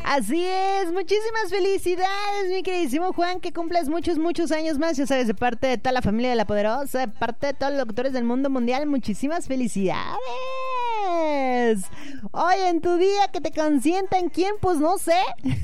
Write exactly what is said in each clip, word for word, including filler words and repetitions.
Así es, muchísimas felicidades, mi queridísimo Juan, que cumplas muchos, muchos años más, ya sabes, de parte de toda la familia de La Poderosa, de parte de todos los locutores del mundo mundial, muchísimas felicidades. Hoy en tu día que te consientan, ¿quién? Pues no sé.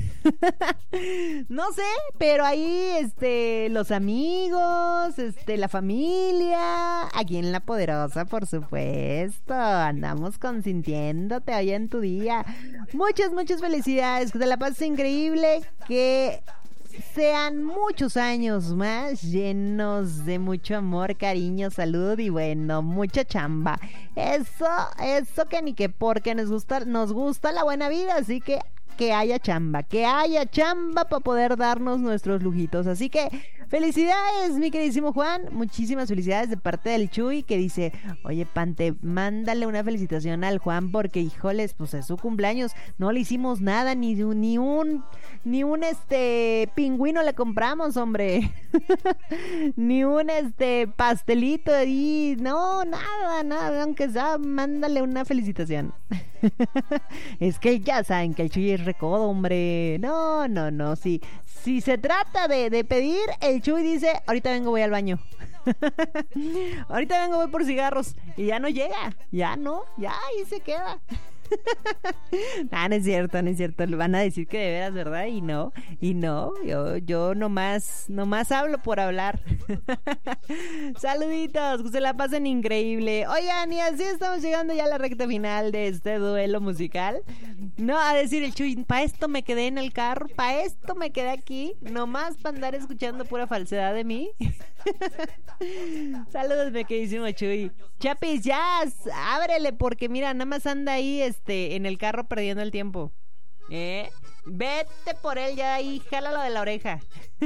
No sé, pero ahí, este, los amigos, este, la familia, aquí en La Poderosa, por supuesto, andamos consintiéndote hoy en tu día. Muchas, muchas felicidades, que te la pases increíble, que sean muchos años más llenos de mucho amor, cariño, salud y bueno, mucha chamba. Eso, eso que ni que porque nos gusta, nos gusta la buena vida, así que que haya chamba, que haya chamba para poder darnos nuestros lujitos. Así que felicidades, mi queridísimo Juan, muchísimas felicidades de parte del Chuy, que dice, oye, Pante, mándale una felicitación al Juan porque, híjoles, pues es su cumpleaños, no le hicimos nada, ni, ni un, ni un, este, pingüino le compramos, hombre, ni un, este, pastelito, y no, nada, nada, aunque sea, mándale una felicitación. Es que ya saben que el Chuy es recodo, hombre. No, no, no. Si, si se trata de, de pedir, el Chuy dice, ahorita vengo, voy al baño. Ahorita vengo, voy por cigarros. Y ya no llega. Ya no, ya ahí se queda. Ah, no es cierto, no es cierto. Le van a decir que de veras, ¿verdad? Y no, y no, yo, yo nomás, nomás hablo por hablar. Saluditos, que se la pasen increíble. Oigan, y así estamos llegando ya a la recta final de este duelo musical. No, a decir el Chuy, pa' esto me quedé en el carro, pa' esto me quedé aquí, nomás para andar escuchando pura falsedad de mí. Saludos, mi queridísimo Chuy. Chapis, ya, ábrele, porque mira, nada más anda ahí, este, en el carro perdiendo el tiempo. ¿Eh? Vete por él ya ahí, jálalo de la oreja.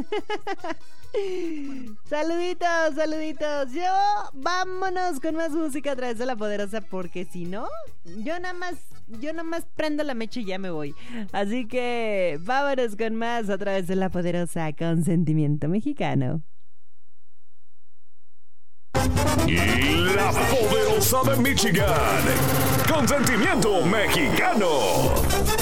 Saluditos, saluditos. Yo, vámonos con más música a través de La Poderosa, porque si no, yo nada más, yo nada más prendo la mecha y ya me voy. Así que vámonos con más a través de La Poderosa con Sentimiento Mexicano. La Poderosa de Michigan, con Sentimiento Mexicano.